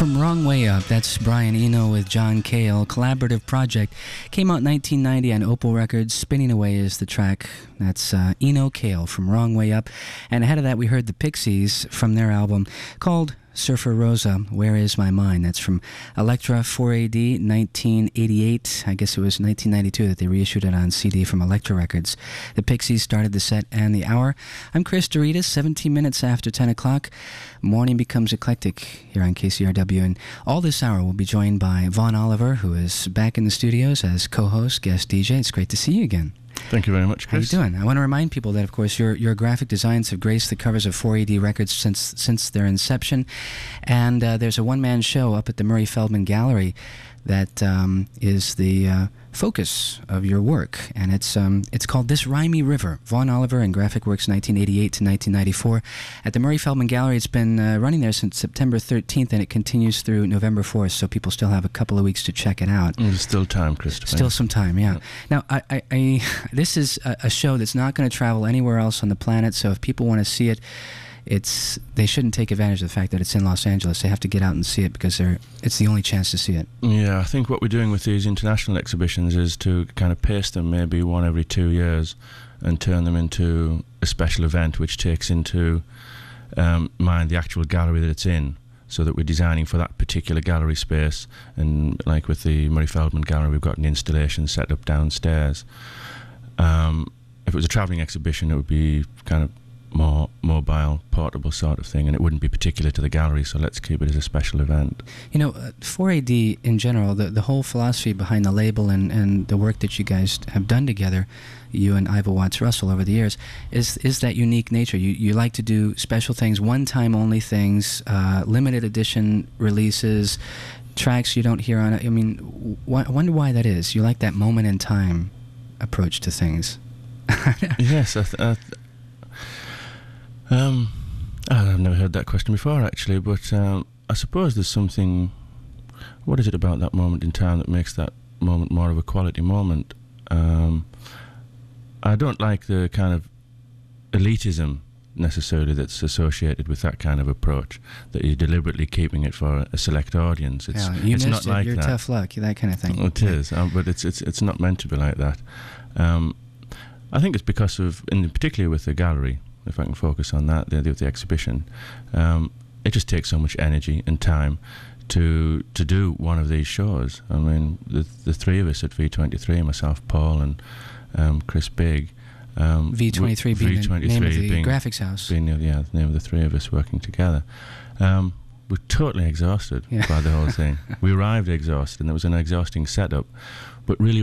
From Wrong Way Up, that's Brian Eno with John Cale. Collaborative project. Came out in 1990 on Opal Records. Spinning Away is the track. That's Eno Cale from Wrong Way Up. And ahead of that, we heard the Pixies from their album called Surfer Rosa, Where Is My Mind? That's from Elektra 4AD, 1988. I guess it was 1992 that they reissued it on CD from Elektra Records. The Pixies started the set and the hour. I'm Chris Doritas, 17 minutes after 10 o'clock. Morning becomes eclectic here on KCRW, and all this hour we'll be joined by Vaughn Oliver, who is back in the studios as co-host, guest DJ. It's great to see you again. Thank you very much, Chris. How you doing? I want to remind people that, of course, your graphic designs have graced the covers of 4AD Records since their inception, and there's a one-man show up at the Murray Feldman Gallery that is the focus of your work, and it's called This Rhymy River. Vaughn Oliver and Graphic Works, 1988 to 1994. At the Murray Feldman Gallery, it's been running there since September 13th, and it continues through November 4th, so people still have a couple of weeks to check it out. There's still time, Christopher. Still some time, yeah. Now, I this is a show that's not going to travel anywhere else on the planet, so if people want to see it, they shouldn't take advantage of the fact that it's in Los Angeles. They have to get out and see it because it's the only chance to see it. Yeah, I think what we're doing with these international exhibitions is to kind of pace them maybe one every 2 years and turn them into a special event which takes into mind the actual gallery that it's in, so that we're designing for that particular gallery space. And like with the Murray Feldman Gallery, we've got an installation set up downstairs. If it was a travelling exhibition, it would be kind of more mobile, portable sort of thing, and it wouldn't be particular to the gallery, so let's keep it as a special event. You know, 4AD in general, the whole philosophy behind the label and the work that you guys have done together, you and Iva Watts-Russell over the years, is that unique nature. You like to do special things, one-time only things, limited edition releases, tracks you don't hear on it. I mean, I wonder why that is. You like that moment in time approach to things. Yes, I've never heard that question before, actually, but I suppose there's something. What is it about that moment in time that makes that moment more of a quality moment? I don't like the kind of elitism necessarily that's associated with that kind of approach, that you're deliberately keeping it for a select audience. It's not like you're that. Tough luck, that kind of thing. It is, but it's not meant to be like that. I think it's because of, and particularly with the gallery, if I can focus on that, the exhibition, it just takes so much energy and time to do one of these shows. I mean, the three of us at V23, myself, Paul, and Chris Bigg. V23 being the name of the graphics house. Being the name of the three of us working together. We're totally exhausted by the whole thing. We arrived exhausted, and it was an exhausting setup, but really